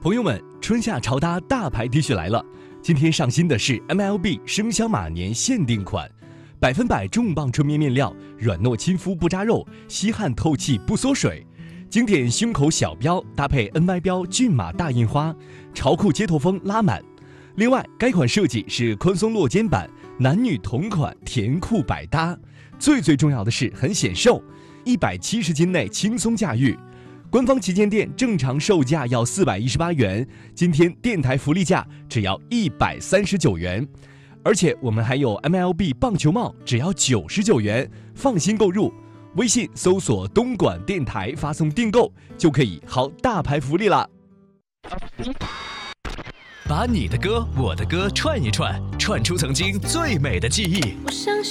朋友们，春夏潮搭大牌 T 恤来了！今天上新的是 MLB 生肖马年限定款，100%重磅纯棉面料，软糯亲肤不扎肉，吸汗透气不缩水。经典胸口小标搭配 NY 标骏马大印花，潮酷街头风拉满。另外，该款设计是宽松落肩版，男女同款，甜酷百搭。最重要的是很显瘦，170斤内轻松驾驭。官方旗舰店正常售价要418元，今天电台福利价只要139元，而且我们还有 MLB 棒球帽，只要99元，放心购入。微信搜索东莞电台，发送订购就可以薅大牌福利啦！ 把你的歌、我的歌串一串，串出曾经最美的记忆。 我相信